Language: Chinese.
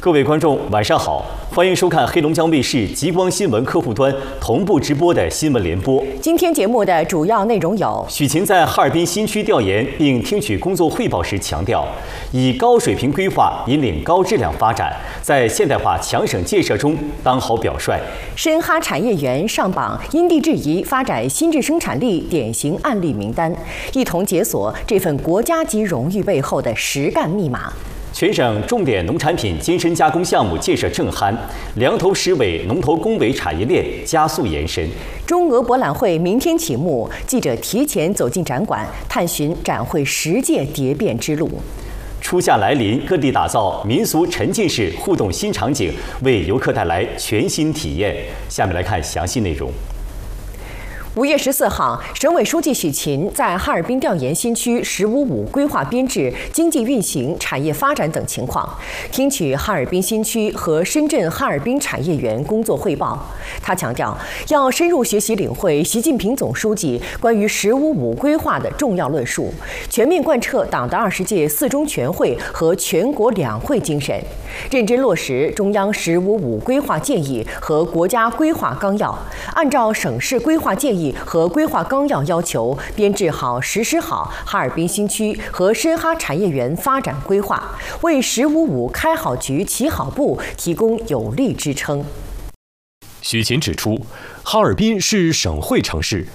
各位观众，晚上好，欢迎收看黑龙江卫视极光新闻客户端同步直播的新闻联播。 今天节目的主要内容有： 许勤在哈尔滨新区调研并听取工作汇报时强调，以高水平规划引领高质量发展，在现代化强省建设中当好表率。 深哈产业园上榜因地制宜发展新质生产力典型案例名单，一同解锁这份国家级荣誉背后的实干密码。 全省重点农产品精深加工项目建设正酣，粮头实尾、农头工尾产业链加速延伸。 中俄博览会明天启幕，记者提前走进展馆，探寻展会10届蝶变之路。 初夏来临，各地打造民俗沉浸式互动新场景，为游客带来全新体验。下面来看详细内容。 5月14号，省委书记许勤在哈尔滨调研新区“十五五”规划编制、经济运行、产业发展等情况，听取哈尔滨新区和深圳哈尔滨产业园工作汇报。他强调，要深入学习领会习近平总书记关于“十五五”规划的重要论述，全面贯彻党的20届4中全会和全国两会精神，认真落实中央“十五五”规划建议和国家规划纲要，按照省市规划建议和规划纲要要求，编制好、实施好哈尔滨新区和深哈产业园发展规划，为“十五五”开好局、起好步提供有力支撑。 许勤指出，哈尔滨是省会城市，